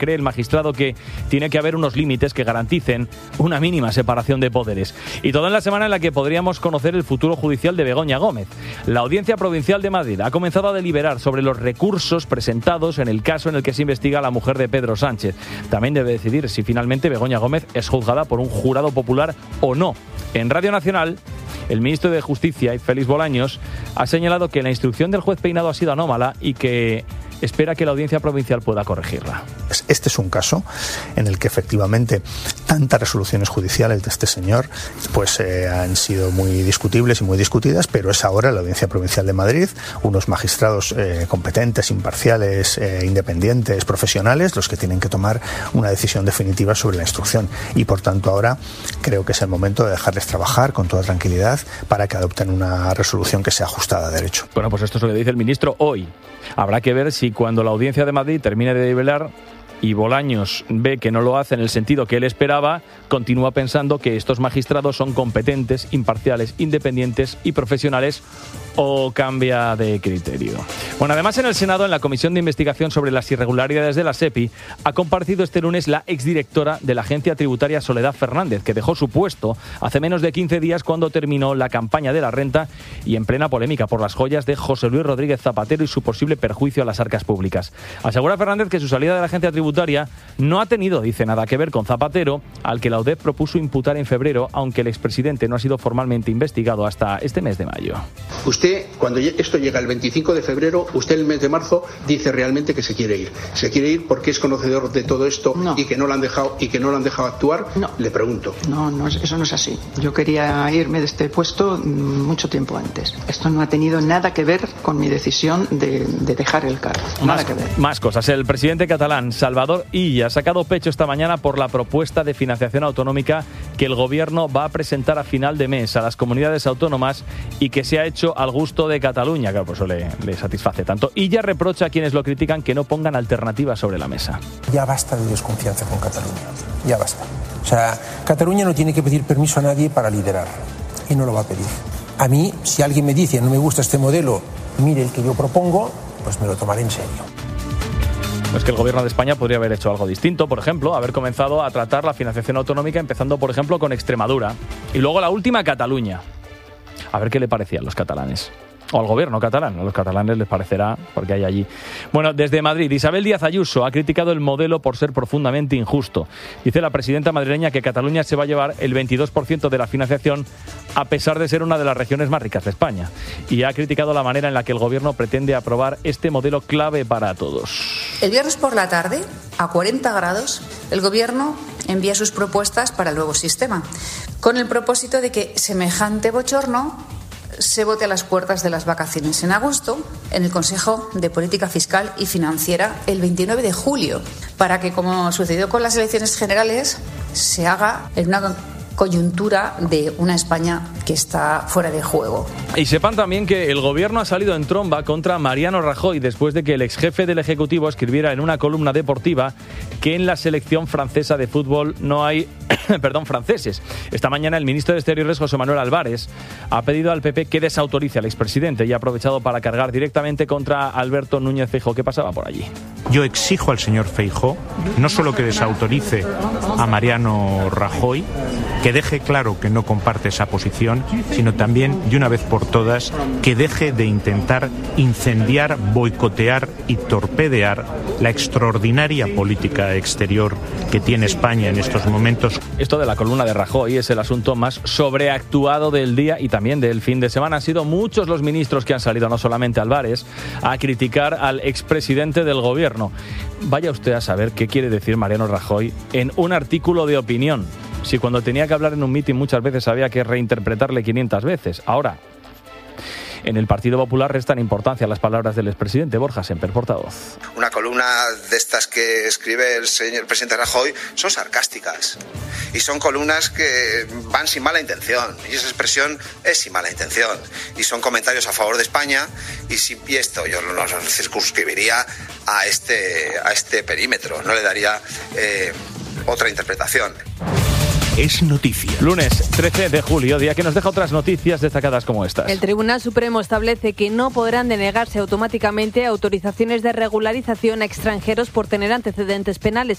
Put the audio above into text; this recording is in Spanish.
cree el magistrado que tiene que haber unos límites que garanticen una mínima separación de poderes. Y todo en la semana en la que podríamos conocer el futuro judicial de Begoña Gómez. La Audiencia Provincial de Madrid ha comenzado a deliberar sobre los recursos presentados en el caso en el que se investiga a la mujer de Pedro Sánchez. También debe decidir si finalmente Begoña Gómez es juzgada por un jurado popular o no. En Radio Nacional, el ministro de Justicia, Félix Bolaños, ha señalado que la instrucción del juez Peinado ha sido anómala y que espera que la Audiencia Provincial pueda corregirla. Este es un caso en el que efectivamente tantas resoluciones judiciales de este señor pues han sido muy discutibles y muy discutidas, pero es ahora la Audiencia Provincial de Madrid, unos magistrados competentes, imparciales, independientes, profesionales, los que tienen que tomar una decisión definitiva sobre la instrucción. Y por tanto ahora creo que es el momento de dejarles trabajar con toda tranquilidad para que adopten una resolución que sea ajustada a derecho. Bueno, pues esto es lo que dice el ministro hoy. Habrá que ver si cuando la Audiencia de Madrid termine de deliberar y Bolaños ve que no lo hace en el sentido que él esperaba, continúa pensando que estos magistrados son competentes, imparciales, independientes y profesionales, o cambia de criterio. Bueno, además en el Senado, en la Comisión de Investigación sobre las Irregularidades de la SEPI, ha comparecido este lunes la exdirectora de la Agencia Tributaria, Soledad Fernández, que dejó su puesto hace menos de 15 días cuando terminó la campaña de la renta y en plena polémica por las joyas de José Luis Rodríguez Zapatero y su posible perjuicio a las arcas públicas. Asegura Fernández que su salida de la Agencia Tributaria no ha tenido, dice, nada que ver con Zapatero, al que la UDEF propuso imputar en febrero, aunque el expresidente no ha sido formalmente investigado hasta este mes de mayo. Usted, cuando esto llega el 25 de febrero, usted el mes de marzo dice realmente que se quiere ir. ¿Se quiere ir porque es conocedor de todo esto y que no lo han dejado actuar? No. Le pregunto. No, eso no es así. Yo quería irme de este puesto mucho tiempo antes. Esto no ha tenido nada que ver con mi decisión de dejar el cargo. Nada que ver. Más cosas. El presidente catalán, Salvador Illa, ha sacado pecho esta mañana por la propuesta de financiación autonómica que el gobierno va a presentar a final de mes a las comunidades autónomas y que se ha hecho al gusto de Cataluña. Claro, por eso le satisface tanto. Illa reprocha a quienes lo critican que no pongan alternativas sobre la mesa. Ya basta de desconfianza con Cataluña. Ya basta. O sea, Cataluña no tiene que pedir permiso a nadie para liderar. Y no lo va a pedir. A mí, si alguien me dice no me gusta este modelo, mire el que yo propongo, pues me lo tomaré en serio. Pues que el gobierno de España podría haber hecho algo distinto, por ejemplo, haber comenzado a tratar la financiación autonómica empezando, por ejemplo, con Extremadura. Y luego la última, Cataluña. A ver qué le parecían los catalanes. O al gobierno catalán. A los catalanes les parecerá, porque hay allí. Bueno, desde Madrid, Isabel Díaz Ayuso ha criticado el modelo por ser profundamente injusto. Dice la presidenta madrileña que Cataluña se va a llevar el 22% de la financiación, a pesar de ser una de las regiones más ricas de España. Y ha criticado la manera en la que el gobierno pretende aprobar este modelo clave para todos. El viernes por la tarde, a 40 grados, el gobierno envía sus propuestas para el nuevo sistema, con el propósito de que semejante bochorno se vote a las puertas de las vacaciones en agosto en el Consejo de Política Fiscal y Financiera el 29 de julio, para que, como sucedió con las elecciones generales, se haga en una coyuntura de una España que está fuera de juego. Y sepan también que el gobierno ha salido en tromba contra Mariano Rajoy después de que el exjefe del Ejecutivo escribiera en una columna deportiva que en la selección francesa de fútbol no hay franceses. Esta mañana el ministro de Exteriores, José Manuel Álvarez, ha pedido al PP que desautorice al expresidente y ha aprovechado para cargar directamente contra Alberto Núñez Feijóo. ¿Qué pasaba por allí? Yo exijo al señor Feijóo no solo que desautorice a Mariano Rajoy, que deje claro que no comparte esa posición, sino también, de una vez por todas, que deje de intentar incendiar, boicotear y torpedear la extraordinaria política exterior que tiene España en estos momentos. Esto de la columna de Rajoy es el asunto más sobreactuado del día y también del fin de semana. Han sido muchos los ministros que han salido, no solamente Álvarez, a criticar al expresidente del gobierno. Vaya usted a saber qué quiere decir Mariano Rajoy en un artículo de opinión. Si cuando tenía que hablar en un mitin muchas veces había que reinterpretarle 500 veces. Ahora, en el Partido Popular restan importancia a las palabras del expresidente. Borja Semper, portavoz. Una columna de estas que escribe el señor presidente Rajoy son sarcásticas. Y son columnas que van sin mala intención. Y esa expresión es sin mala intención. Y son comentarios a favor de España. Y esto yo lo circunscribiría a este perímetro. No le daría otra interpretación. es noticia. Lunes 13 de julio, día que nos deja otras noticias destacadas como estas. El Tribunal Supremo establece que no podrán denegarse automáticamente autorizaciones de regularización a extranjeros por tener antecedentes penales.